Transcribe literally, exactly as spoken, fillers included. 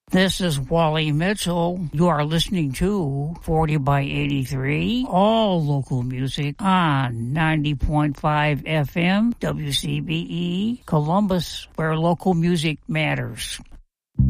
This is Wally Mitchell. You are listening to forty by eighty-three, all local music on ninety point five F M, W C B E, Columbus, where local music matters.